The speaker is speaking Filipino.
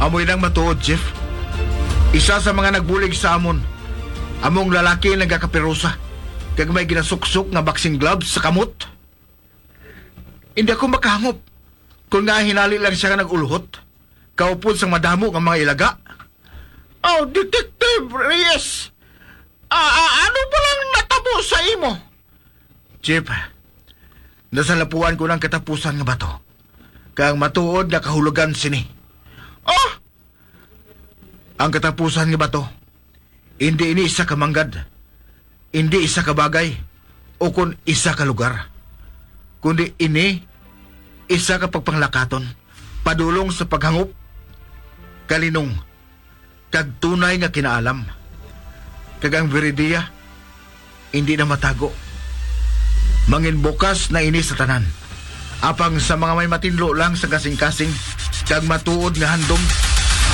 Amoy nang matuod, Jeff. Isa sa mga nagbulig sa amon. Among lalaki nagakapirusa. Kag may ginasuksok nga boxing gloves sa kamot. Hindi ako makahangop. Kung nga hinali lang siya nga nag-ulhot. Kaupod sang madamo ng mga ilaga. Oh, Detective Reyes! Ano ba lang natabo sa imo? Chip, nasa lapuan ko ng katapusan nga bato. Kang matuod na kahulugan sini. Oh! Ang katapusan nga bato, hindi ini isa ka manggad, hindi isa ka bagay, o kun isa ka lugar. Kundi ini, isa ka pagpanglakaton, padulong sa paghangop, kalinong, kag tunay nga kinaalam. Kag ang veridiya, hindi na matago. Mangin bukas na ini sa tanan. Apang sa mga may matinlo lang sa kasing-kasing, kag matuod nga handom,